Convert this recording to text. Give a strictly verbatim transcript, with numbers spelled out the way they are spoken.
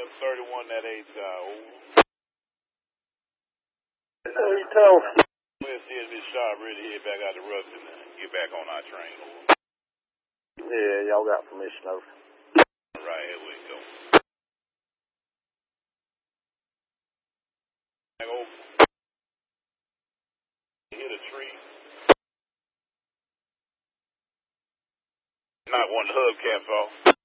seven thirty-one, that eight, uh, Hey, tell. we'll see if this shot ready to head back out to Ruston and get back on our train. Yeah, y'all got permission over. All right, here we go. Back over. Hit a tree. Not one of the hubcaps off.